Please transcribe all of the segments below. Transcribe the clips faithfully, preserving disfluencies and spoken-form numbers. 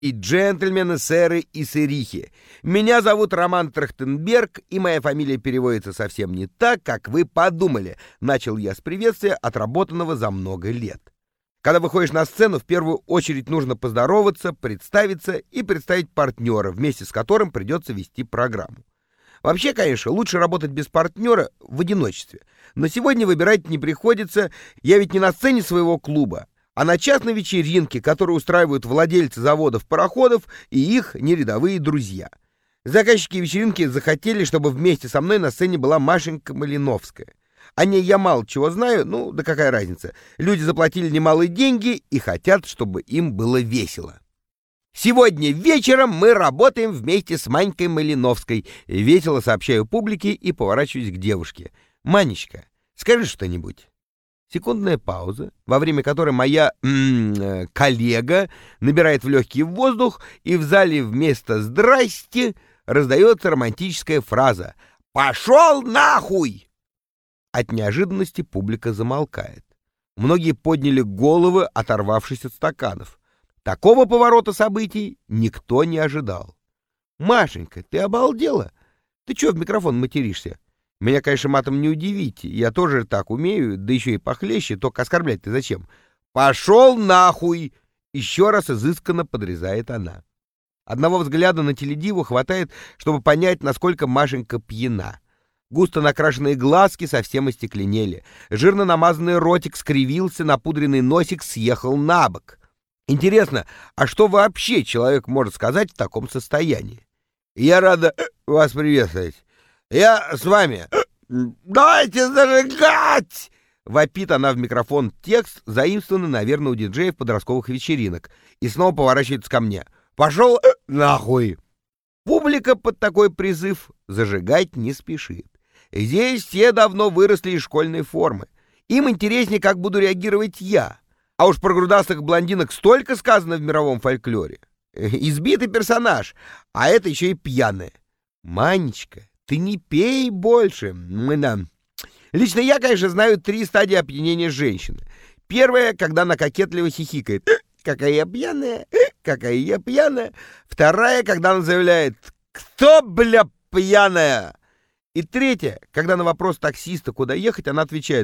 И джентльмены, сэры и сырихи. Меня зовут Роман Трахтенберг, и моя фамилия переводится совсем не так, как вы подумали. Начал я с приветствия, отработанного за много лет. Когда выходишь на сцену, в первую очередь нужно поздороваться, представиться и представить партнера, вместе с которым придется вести программу. Вообще, конечно, лучше работать без партнера в одиночестве. Но сегодня выбирать не приходится, я ведь не на сцене своего клуба, а на частной вечеринке, которую устраивают владельцы заводов-пароходов и их нерядовые друзья. Заказчики вечеринки захотели, чтобы вместе со мной на сцене была Машенька Малиновская. О ней я мало чего знаю, ну да какая разница. Люди заплатили немалые деньги и хотят, чтобы им было весело. Сегодня вечером мы работаем вместе с Манькой Малиновской. Весело сообщаю публике и поворачиваюсь к девушке. Манечка, скажи что-нибудь. Секундная пауза, во время которой моя м-м, коллега набирает в легкий воздух, и в зале вместо «здрасте» раздается романтическая фраза «Пошел нахуй!». От неожиданности публика замолкает. Многие подняли головы, оторвавшись от стаканов. Такого поворота событий никто не ожидал. «Машенька, ты обалдела? Ты чё в микрофон материшься? Меня, конечно, матом не удивите, я тоже так умею, да еще и похлеще, только оскорблять-то зачем? Пошел нахуй!» Еще раз изысканно подрезает она. Одного взгляда на теледиву хватает, чтобы понять, насколько Машенька пьяна. Густо накрашенные глазки совсем остекленели, жирно намазанный ротик скривился, напудренный носик съехал на бок. Интересно, а что вообще человек может сказать в таком состоянии? «Я рада вас приветствовать. Я с вами. Давайте зажигать!» Вопит она в микрофон текст, заимствованный, наверное, у диджеев подростковых вечеринок, и снова поворачивается ко мне. «Пошел нахуй!» Публика под такой призыв зажигать не спешит. Здесь все давно выросли из школьной формы. Им интереснее, как буду реагировать я. А уж про грудастых блондинок столько сказано в мировом фольклоре. Избитый персонаж, а это еще и пьяная. Манечка, ты не пей больше. Да. Лично я, конечно, знаю три стадии опьянения женщины. Первая, когда она кокетливо хихикает. «Какая я пьяная, какая я пьяная». Вторая, когда она заявляет: «Кто, бля, пьяная?» И третья, когда на вопрос таксиста, куда ехать, она отвечает: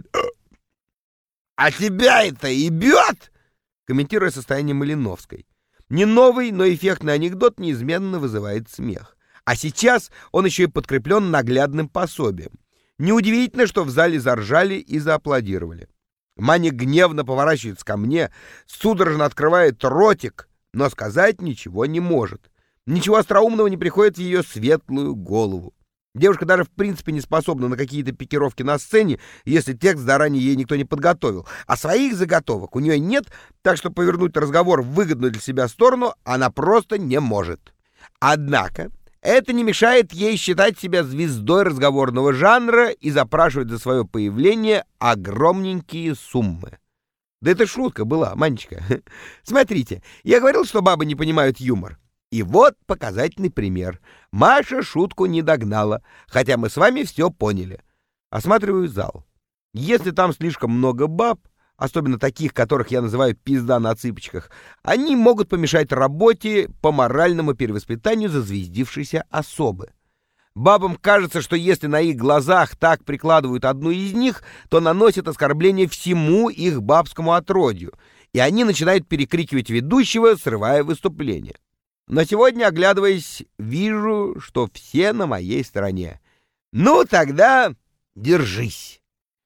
«А тебя это ебет?» Комментируя состояние Малиновской. Не новый, но эффектный анекдот неизменно вызывает смех. А сейчас он еще и подкреплен наглядным пособием. Неудивительно, что в зале заржали и зааплодировали. Маня гневно поворачивается ко мне, судорожно открывает ротик, но сказать ничего не может. Ничего остроумного не приходит в ее светлую голову. Девушка даже в принципе не способна на какие-то пикировки на сцене, если текст заранее ей никто не подготовил. А своих заготовок у нее нет, так что повернуть разговор в выгодную для себя сторону она просто не может. Однако это не мешает ей считать себя звездой разговорного жанра и запрашивать за свое появление огромненькие суммы. Да это шутка была, Манечка. Смотрите, я говорил, что бабы не понимают юмор. И вот показательный пример. Маша шутку не догнала, хотя мы с вами все поняли. Осматриваю зал. Если там слишком много баб, особенно таких, которых я называю пизда на цыпочках, они могут помешать работе по моральному перевоспитанию зазвездившейся особы. Бабам кажется, что если на их глазах так прикладывают одну из них, то наносят оскорбление всему их бабскому отродью, и они начинают перекрикивать ведущего, срывая выступление. Но сегодня, оглядываясь, вижу, что все на моей стороне. Ну, тогда держись.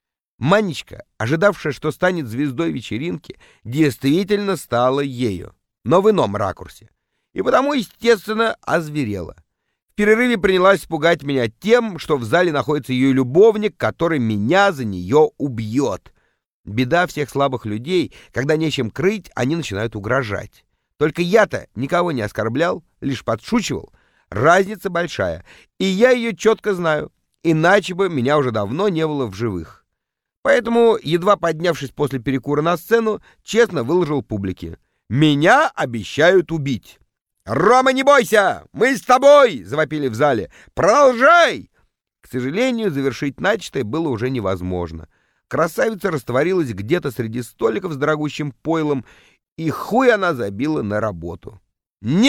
Манечка, ожидавшая, что станет звездой вечеринки, действительно стала ею, но в ином ракурсе. И потому, естественно, озверела. В перерыве принялась пугать меня тем, что в зале находится ее любовник, который меня за нее убьет. Беда всех слабых людей, когда нечем крыть, они начинают угрожать. Только я-то никого не оскорблял, лишь подшучивал. Разница большая, и я ее четко знаю, иначе бы меня уже давно не было в живых. Поэтому, едва поднявшись после перекура на сцену, честно выложил публике: «Меня обещают убить». «Рома, не бойся! Мы с тобой!» — завопили в зале. «Продолжай!» К сожалению, завершить начатое было уже невозможно. Красавица растворилась где-то среди столиков с дорогущим пойлом, и хуй она забила на работу. Не